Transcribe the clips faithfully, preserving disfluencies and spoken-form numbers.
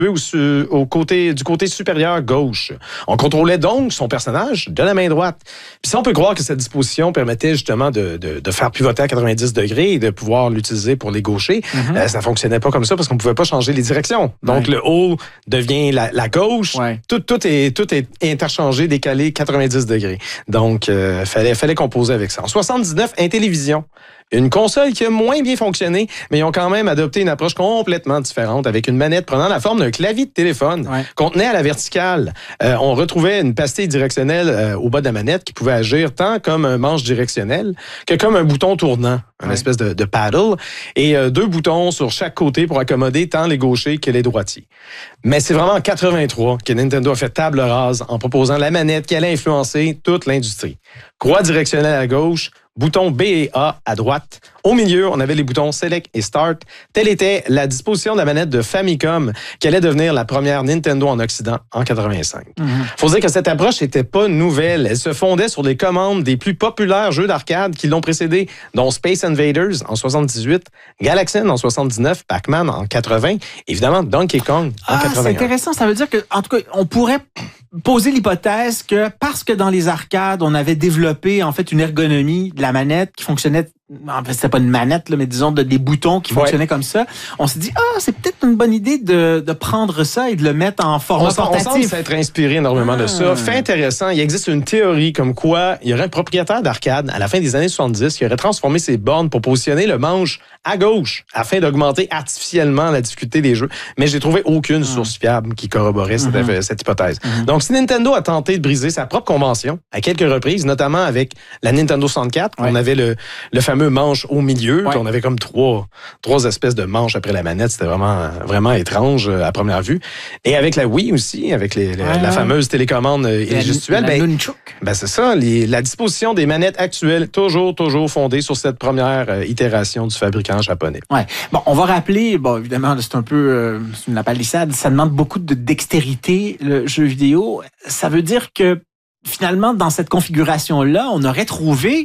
au, au côté, du côté supérieur gauche. On contrôlait donc son personnage de la main droite. Puis ça, on peut croire que cette disposition permettait justement de, de, de faire pivoter à quatre-vingt-dix degrés et de pouvoir l'utiliser pour les gauchers. Mm-hmm. Euh, ça fonctionnait pas comme ça parce qu'on pouvait pas changer les directions. Donc, ouais. le haut devient la, la gauche. Ouais. Tout, tout, est, tout est interchangé, décalé quatre-vingt-dix degrés. Donc, euh, fallait, fallait composer avec ça. En soixante-dix-neuf, Intellivision. Une console qui a moins bien fonctionné, mais ils ont quand même adopté une approche complètement différente avec une manette prenant la forme d'un clavier de téléphone ouais. qu'on tenait à la verticale. Euh, on retrouvait une pastille directionnelle euh, au bas de la manette qui pouvait agir tant comme un manche directionnel que comme un bouton tournant, une ouais. espèce de, de paddle, et euh, deux boutons sur chaque côté pour accommoder tant les gauchers que les droitiers. Mais c'est vraiment en quatre-vingt-trois que Nintendo a fait table rase en proposant la manette qui allait influencer toute l'industrie. Croix directionnelle à gauche, bouton B et A à droite. Au milieu, on avait les boutons Select et Start. Telle était la disposition de la manette de Famicom qui allait devenir la première Nintendo en Occident en quatre-vingt-cinq. Il mm-hmm. faut dire que cette approche n'était pas nouvelle. Elle se fondait sur les commandes des plus populaires jeux d'arcade qui l'ont précédé, dont Space Invaders en soixante-dix-huit, Galaxian en soixante-dix-neuf, Pac-Man en quatre-vingts, évidemment Donkey Kong en ah, quatre-vingt-un. C'est intéressant. Ça veut dire que, en tout cas, on pourrait poser l'hypothèse que parce que dans les arcades, on avait développé en fait une ergonomie de la manette qui fonctionnait, en fait c'était pas une manette là, mais disons de, des boutons qui fonctionnaient ouais. comme ça, on s'est dit ah c'est peut-être une bonne idée de, de prendre ça et de le mettre en format on portatif. On semble s'être inspiré énormément ah. de ça. Fait intéressant, il existe une théorie comme quoi il y aurait un propriétaire d'arcade à la fin des années soixante-dix qui aurait transformé ses bornes pour positionner le manche à gauche afin d'augmenter artificiellement la difficulté des jeux. Mais j'ai trouvé aucune ah. source fiable qui corroborait cette, mm-hmm. cette hypothèse. Mm-hmm. Donc si Nintendo a tenté de briser sa propre convention à quelques reprises, notamment avec la Nintendo soixante-quatre, ouais. on avait le, le fameux manche au milieu, ouais. on avait comme trois, trois espèces de manches après la manette, c'était vraiment, vraiment étrange à première vue. Et avec la Wii aussi, avec les, les, ouais. la fameuse télécommande et les gestuelle, ben, ben c'est ça, les, la disposition des manettes actuelles, toujours, toujours fondée sur cette première euh, itération du fabricant japonais. Ouais. Bon, on va rappeler, bon, évidemment, c'est un peu euh, c'est une palissade, ça demande beaucoup de dextérité, le jeu vidéo. Ça veut dire que finalement, dans cette configuration-là, on aurait trouvé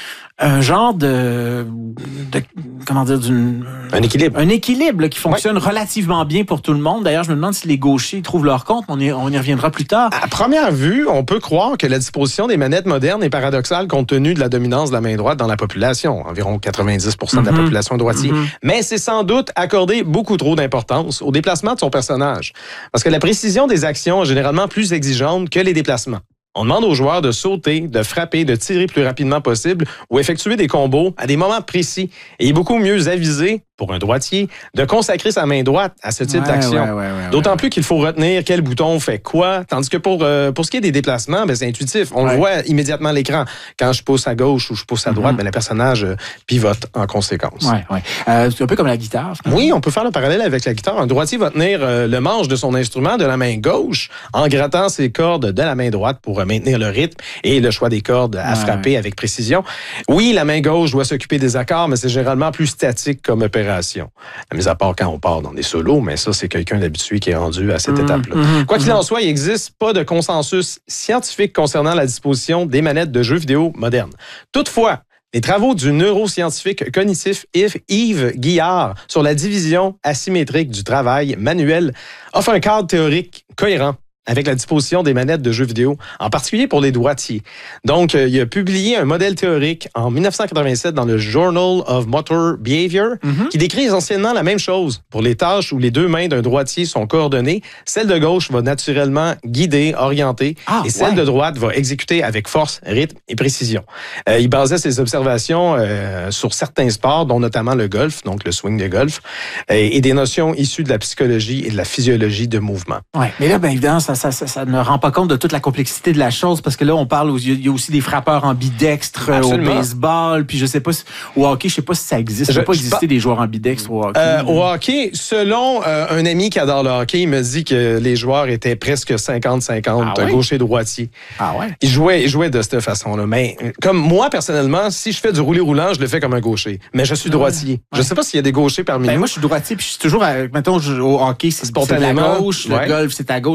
un genre de, de comment dire, d'une, un équilibre, un équilibre là, qui fonctionne ouais. relativement bien pour tout le monde. D'ailleurs, je me demande si les gauchers trouvent leur compte. On y, on y reviendra plus tard. À première vue, on peut croire que la disposition des manettes modernes est paradoxale compte tenu de la dominance de la main droite dans la population, environ quatre-vingt-dix pour cent mm-hmm. de la population droitier. Mm-hmm. Mais c'est sans doute accorder beaucoup trop d'importance au déplacement de son personnage, parce que la précision des actions est généralement plus exigeante que les déplacements. On demande aux joueurs de sauter, de frapper, de tirer plus rapidement possible ou effectuer des combos à des moments précis. Et il est beaucoup mieux avisé, pour un droitier, de consacrer sa main droite à ce type ouais, d'action. Ouais, ouais, ouais, D'autant ouais. plus qu'il faut retenir quel bouton fait quoi, tandis que pour, euh, pour ce qui est des déplacements, ben, c'est intuitif. On ouais. le voit immédiatement à l'écran. Quand je pousse à gauche ou je pousse à droite, mm-hmm. ben, le personnage euh, pivote en conséquence. Ouais, ouais. Euh, c'est un peu comme la guitare. Oui, on peut faire le parallèle avec la guitare. Un droitier va tenir euh, le manche de son instrument de la main gauche en grattant ses cordes de la main droite pour euh, maintenir le rythme et le choix des cordes à ouais, frapper ouais. avec précision. Oui, la main gauche doit s'occuper des accords, mais c'est généralement plus statique comme opération. Mis à part quand on part dans des solos, mais ça, c'est quelqu'un d'habitué qui est rendu à cette mmh, étape-là. Mmh, Quoi qu'il mmh. en soit, il n'existe pas de consensus scientifique concernant la disposition des manettes de jeux vidéo modernes. Toutefois, les travaux du neuroscientifique cognitif Yves Guillard sur la division asymétrique du travail manuel offrent un cadre théorique cohérent avec la disposition des manettes de jeux vidéo, en particulier pour les droitiers. Donc, euh, il a publié un modèle théorique en dix-neuf cent quatre-vingt-sept dans le Journal of Motor Behavior, mm-hmm. qui décrit essentiellement la même chose. Pour les tâches où les deux mains d'un droitier sont coordonnées, celle de gauche va naturellement guider, orienter, ah, et celle ouais. de droite va exécuter avec force, rythme et précision. Euh, il basait ses observations euh, sur certains sports, dont notamment le golf, donc le swing de golf, et, et des notions issues de la psychologie et de la physiologie de mouvement. Ouais, mais là, bien évidemment, ça Ça, ça, ça ne rend pas compte de toute la complexité de la chose parce que là, on parle, il y a aussi des frappeurs ambidextres Absolument. Au baseball, puis je sais pas si, au hockey, je sais pas si ça existe. Il ne peut pas exister des joueurs ambidextres au hockey. Euh, au hockey, selon euh, un ami qui adore le hockey, il me dit que les joueurs étaient presque cinquante cinquante, ah ouais? gaucher et droitier. Ah ouais? Ils jouaient, ils jouaient de cette façon-là. Mais comme moi, personnellement, si je fais du roulé roulant, je le fais comme un gaucher. Mais je suis droitier. Ouais. Je sais pas s'il y a des gauchers parmi ben, nous. Moi, je suis droitier, puis je suis toujours, à, mettons, au hockey, c'est, c'est à gauche, ouais. le golf, c'est à gauche. Ben, c'est ça.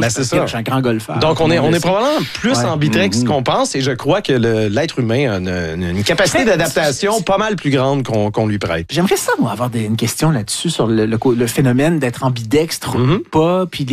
je suis un grand golfeur. Donc, on est, on est probablement plus Ouais. ambitrex Mm-hmm. qu'on pense et je crois que le- l'être humain a une, une capacité d'adaptation pas mal plus grande qu'on qu'on lui prête. J'aimerais ça, moi, avoir des, une question là-dessus sur le, le, le phénomène d'être ambidextre Mhm. ou pas, puis